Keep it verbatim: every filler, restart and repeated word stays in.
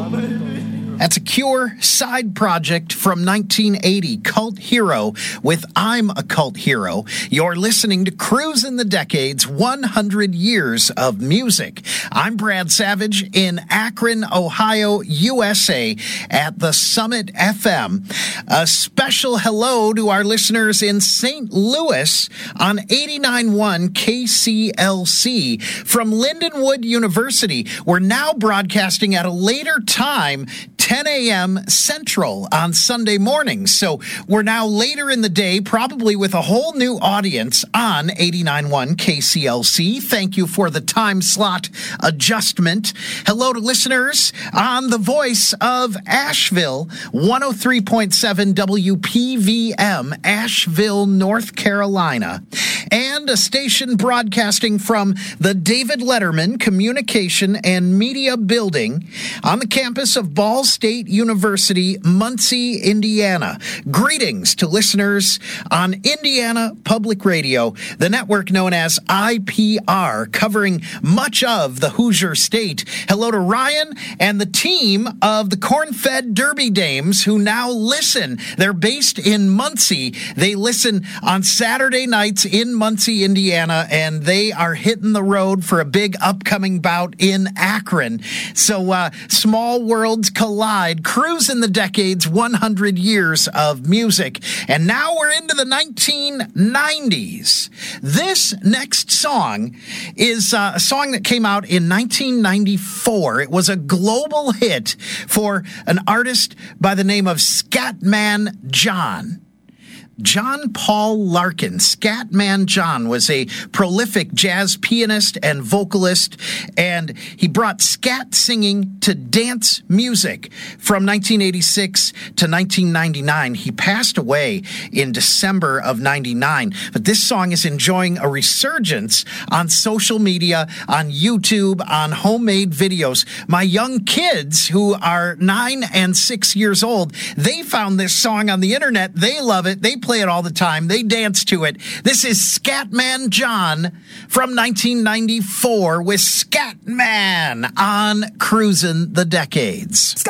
That's a Cure side project from nineteen eighty, Cult Hero with I'm a Cult Hero. You're listening to Cruisin' the Decades, one hundred years of music. I'm Brad Savage in Akron, Ohio, U S A at the Summit F M. A special hello to our listeners in Saint Louis on eighty-nine point one K C L C from Lindenwood University. We're now broadcasting at a later time, ten a.m. Central on Sunday mornings. So we're now later in the day, probably with a whole new audience on eighty-nine point one K C L C. Thank you for the time slot adjustment. Hello to listeners on the voice of Asheville, one oh three point seven W P V M, Asheville, North Carolina. And a station broadcasting from the David Letterman Communication and Media Building on the campus of Ball State University, Muncie, Indiana. Greetings to listeners on Indiana Public Radio, the network known as I P R, covering much of the Hoosier State. Hello to Ryan and the team of the Corn-Fed Derby Dames who now listen. They're based in Muncie. They listen on Saturday nights in Muncie, Indiana, and they are hitting the road for a big upcoming bout in Akron. So uh, small worlds collide, Cruisin' the Decades, one hundred years of music. And now we're into the nineteen nineties. This next song is uh, a song that came out in nineteen ninety-four. It was a global hit for an artist by the name of Scatman John. John Paul Larkin. Scatman John was a prolific jazz pianist and vocalist, and he brought scat singing to dance music from nineteen eighty-six to nineteen ninety-nine. He passed away in December of ninety-nine, but this song is enjoying a resurgence on social media, on YouTube, on homemade videos. My young kids, who are nine and six years old, they found this song on the internet. They love it. They play it all the time. They dance to it. This is Scatman John from nineteen ninety-four with Scatman on Cruisin' the Decades.